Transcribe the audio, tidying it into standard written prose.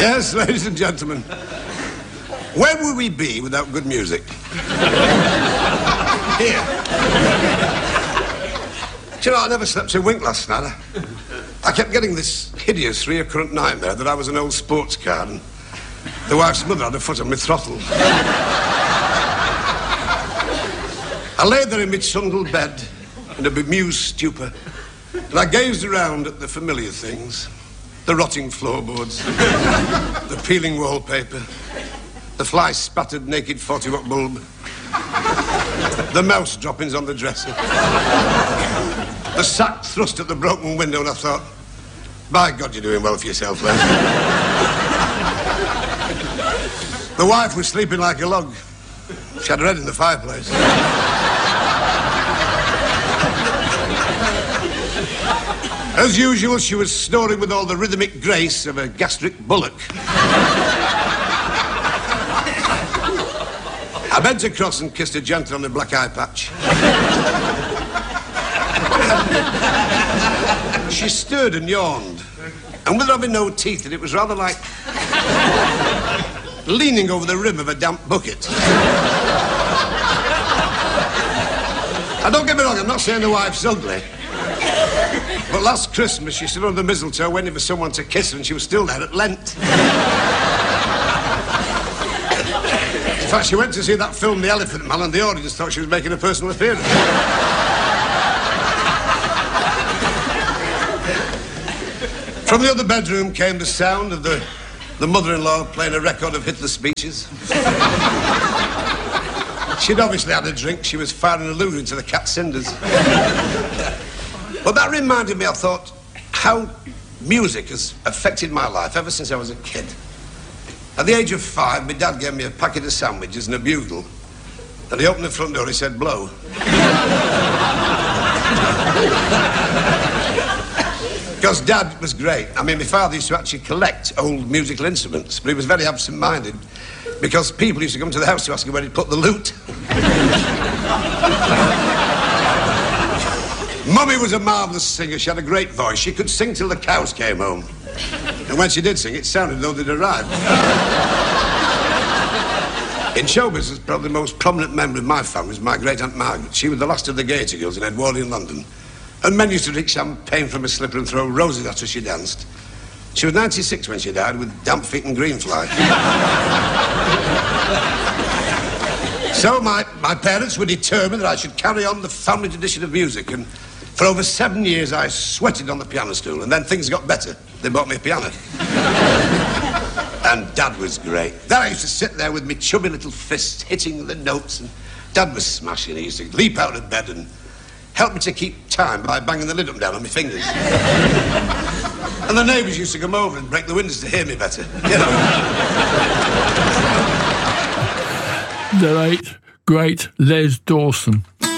Yes, ladies and gentlemen. Where would we be without good music? Here. Do you know, I never slept a wink last night. I kept getting this hideous recurrent nightmare that I was an old sports car and the wife's mother had a foot on my throttle. I lay there in my trundle bed in a bemused stupor, and I gazed around at the familiar things. The rotting floorboards, the peeling wallpaper, the fly-spattered naked 40-watt bulb, the mouse droppings on the dresser, the sack thrust at the broken window, and I thought, by God, you're doing well for yourself, Les. The wife was sleeping like a log. She had her head in the fireplace. As usual, she was snoring with all the rhythmic grace of a gastric bullock. I bent across and kissed her gently on the black eye patch. She stirred and yawned, and with her having no teeth, it was rather like leaning over the rim of a damp bucket. Now, don't get me wrong, I'm not saying the wife's ugly. But last Christmas, she stood under the mistletoe waiting for someone to kiss her, and she was still there at Lent. In fact, she went to see that film, The Elephant Man, and the audience thought she was making a personal appearance. From the other bedroom came the sound of the mother-in-law playing a record of Hitler's speeches. She'd obviously had a drink. She was firing a allusion to the cat cinders. But that reminded me, I thought, how music has affected my life ever since I was a kid. At the age of 5, my dad gave me a packet of sandwiches and a bugle. And he opened the front door, he said, blow. Because Dad was great. I mean, my father used to actually collect old musical instruments, but he was very absent-minded because people used to come to the house to ask him where he'd put the loot. Mummy was a marvellous singer. She had a great voice. She could sing till the cows came home. And when she did sing, it sounded as though they'd arrived. In show business, probably the most prominent member of my family was my great-aunt Margaret. She was the last of the Gator girls in Edwardian London. And men used to drink champagne from a slipper and throw roses at her as she danced. She was 96 when she died with damp feet and green fly. So my parents were determined that I should carry on the family tradition of music, and for over 7 years I sweated on the piano stool, and then things got better. They bought me a piano. And Dad was great. Then I used to sit there with my chubby little fists hitting the notes, and Dad was smashing. He used to leap out of bed and help me to keep time by banging the lid up and down on my fingers. And the neighbours used to come over and break the windows to hear me better, you know. The late, great Les Dawson.